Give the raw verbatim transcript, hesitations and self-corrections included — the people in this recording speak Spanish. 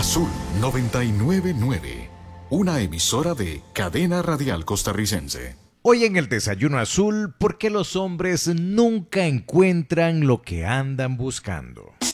Azul noventa y nueve punto nueve, una emisora de Cadena Radial Costarricense. Hoy en el Desayuno Azul, ¿por qué los hombres nunca encuentran lo que andan buscando?